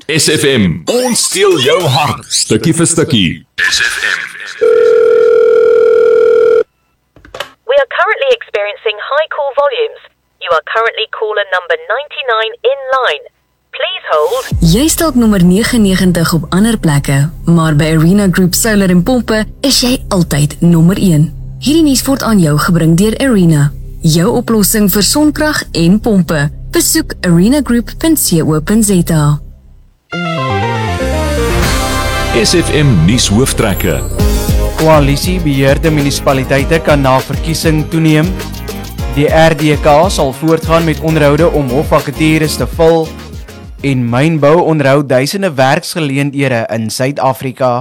SFM, ons steel jou hart, stukkie vir stukkie. SFM. We are currently experiencing high call volumes. You are currently caller number 99 in line. Please hold. Jy staan nommer 99 op ander plekke, maar by Arena Group Solar en Pompe is jy altyd nommer 1. Hierdie nuus word aan jou gebring deur Arena, jou oplossing vir sonkrag en pompe. Besoek arenagroup.co.za. SFM nuus hooftrekke. Koalisie beheerde munisipaliteite kan na verkiesing toeneem. Die RDK sal voortgaan met onderhoude om hofvakatures te vul. En mynbou onderhou duisende werksgeleenthede in Suid-Afrika.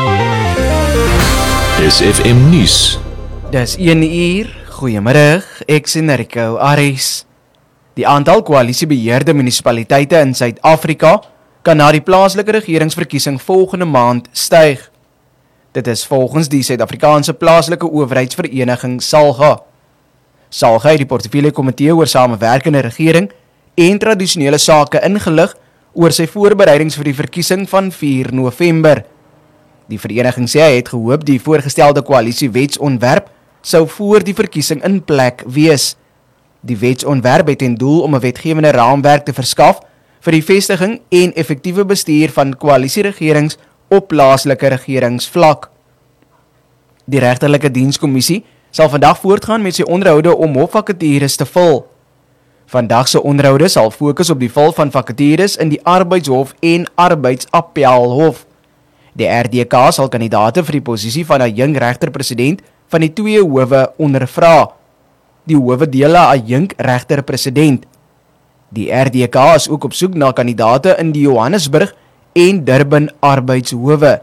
SFM nuus. Dis 1 uur. Goeiemiddag, ek sien Rico Aris. Die aantal koalisiebeheerde munisipaliteite in Suid-Afrika kan na die plaaslike regeringsverkiesing volgende maand styg. Dit is volgens die Suid-Afrikaanse plaaslike owerheidsvereniging SALGA. SALGA het die portefeulje komitee oor samewerkende regering en tradisionele sake ingelig oor sy voorbereidings vir die verkiesing van 4 November. Die vereniging sê hy het gehoop die voorgestelde koalisiewetsontwerp sou voor die verkiesing in plek wees. Die wetsontwerp het ten doel om 'n wetgewende raamwerk te verskaf vir die vestiging en effektiewe bestuur van koalisieregerings op plaaslike regeringsvlak. Die regterlike dienskommissie sal vandag voortgaan met sy onderhoude om hofvakatures te vul. Vandag se onderhoude sal fokus op die vul van vakatures in die arbeidshof en arbeidsappelhof. Die RDK sal kandidaate vir die posisie van 'n jong regter-president van die 2 howe ondervra. Die howe deel 'n jong regter-president. Die RDK is ook op soek na kandidaate in die Johannesburg en Durban arbeidshowe.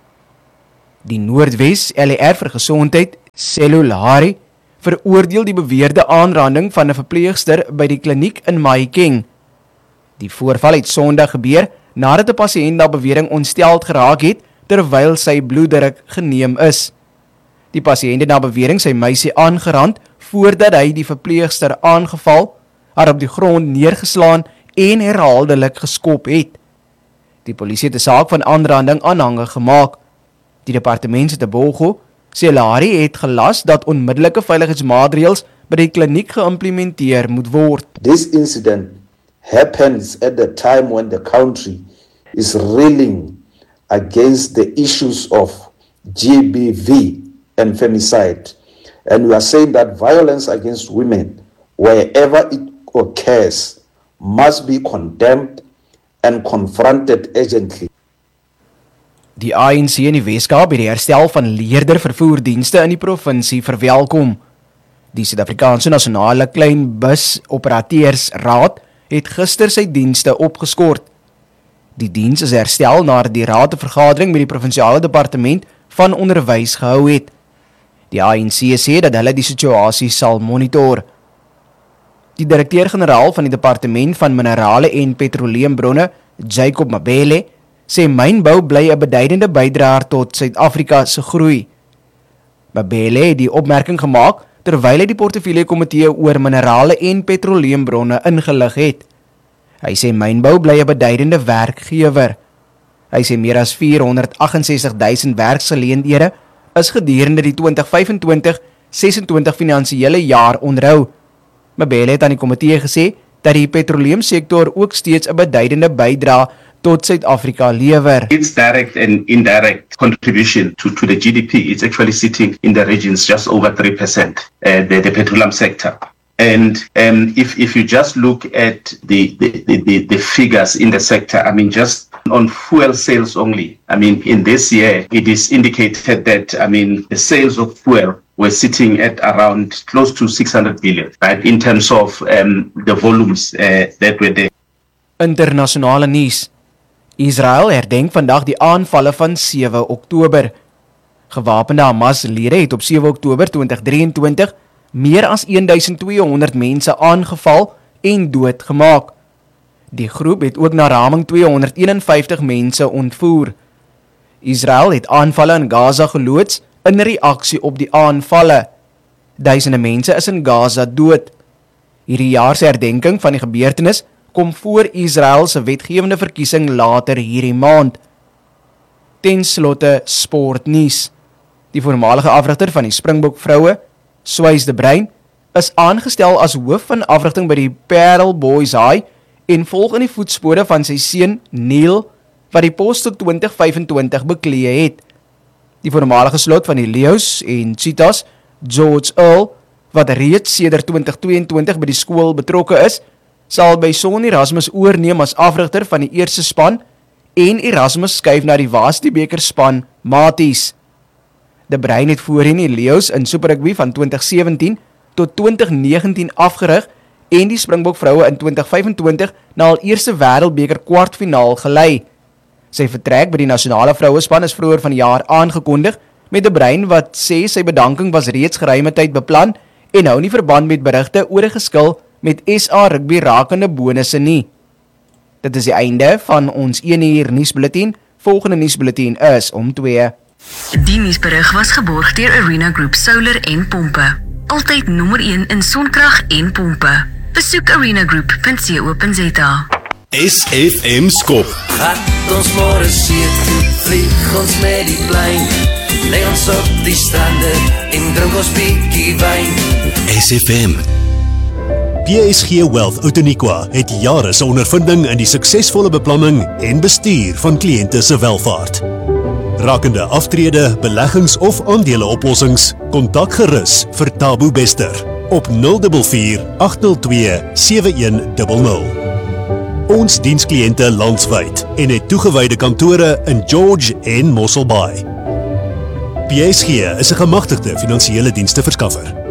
Die Noordwes LER vir Gesondheid, Selulari, veroordeel die beweerde aanranding van 'n verpleegster by die kliniek in Mahikeng. Die voorval het Sondag gebeur nadat 'n pasiënt na bewering ontsteld geraak het terwyl sy bloeddruk geneem is. Die pasiënt het na bewering sy meisie aangerand voordat hy die verpleegster aangeval, haar op die grond neergeslaan en herhaaldelik geskop het. Die polisie het 'n saak van aanranding aanhangig gemaak. Die departement se Tebogo, Selari het gelas dat onmiddellike veiligheidsmaatreëls by die kliniek geïmplementeer moet word. This incident happens at the time when the country is reeling against the issues of GBV and femicide. And we are saying that violence against women, wherever it occurs, must be condemned and confronted urgently. Die ANC in die Weskaap het die herstel van leerder vervoerdienste in die provinsie verwelkom. Die Suid-Afrikaanse Nasionale Klein Bus Operateursraad het gister sy dienste opgeskort. Die diens is herstel nadat die raad 'n vergadering met die provinsiale departement van onderwys gehou het. Die ANC sê dat hulle die situasie sal monitor. Die direkteur-generaal van die departement van minerale en petroleumbronne, Jacob Mabele, sê mynbou bly 'n beduidende bydraer tot Suid-Afrika se groei. Mabele het die opmerking gemaak terwyl hy die portefeulje komitee oor minerale en petroleumbronne ingelig het. Hy sê mynbou bly 'n beduidende werkgewer. Hy sê meer as 468 000 werksgeleenthede is gedurende die 2025-26 finansiële jaar onderhou. Mabele het aan die komitee gesê dat die petroleumsektor ook steeds 'n beduidende bydrae tot Suid-Afrika lewer. Its direct and indirect contribution to the GDP is actually sitting in the regions just over 3%, the petroleum sector. And if you just look at the figures in the sector, I mean, just on fuel sales only, I mean, in this year, it is indicated that, I mean, the sales of fuel were sitting at around close to 600 billion, right, in terms of the volumes that were there. Internasionale nuus. Israel herdenk vandag die aanvalle van 7 Oktober. Gewapende Hamas-lede het op 7 Oktober 2023 meer as 1200 mense aangeval en doodgemaak. Die groep het ook na raming 251 mense ontvoer. Israel het aanvalle in Gaza geloods in reaksie op die aanvalle. Duisende mense is in Gaza dood. Hierdie jaar se herdenking van die gebeurtenis kom voor Israel se wetgewende verkiesing later hierdie maand. Ten slotte sportnuus. Die voormalige afrigter van die Springbok vroue, Swys de Bruin, is aangestel as hoof van afrigting by die Parel Boys High en volg in die voetspore van sy seun Neil, wat die pos tot 2025 beklee het. Die voormalige slot van die Leeu's en Cheetahs, George Earl, wat reeds sedert 2022 by die skool betrokke is, sal by Son Erasmus oorneem as afrigter van die eerste span en Erasmus skuif na die Varsity beker span Maties. De Bruin het voorheen die Leeu's in Super Rugby van 2017 tot 2019 afgerig en die Springbok vroue in 2025 na al eerste wêreldbeker kwartfinaal gelei. Sy vertrek by die nasionale vrouespan is vroeër van die jaar aangekondig, met De Bruin wat sê sy bedanking was reeds geruime tyd beplan en hou nie verband met berigte oor 'n geskil met SA Rugby rakende bonusse nie. Dit is die einde van ons 1 uur nuusbulletin. Volgende nuusbulletin is om 2. Die nuusberig was geborg deur Arena Group Solar en Pompe. Altyd nommer 1 in sonkrag en pompe. Besoek arenagroup.co.za. SFM skop. Gat ons môre see toe, vlieg ons met die plein. Lê ons op die strande en drink ons bietjie wyn. SFM. PSG Wealth Outeniqua het jare se ondervinding in die suksesvolle beplanning en bestuur van kliënte se welvaart. Rakende aftrede, beleggings of aandeleoplossings, kontak gerus vir Tabo Bester op 044 802 7100. Ons diens kliënte landwyd en het toegewyde kantore in George en Mossel Bay. PSG is 'n gemagtigde finansiële dienste verskaffer.